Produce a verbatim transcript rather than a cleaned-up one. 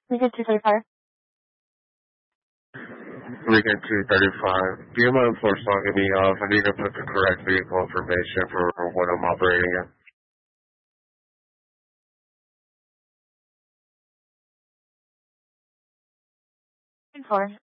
Weekend two thirty-five. Weekend two thirty-five. Do you mind for logging me off? I need to put the correct vehicle information for what I'm operating in. Four.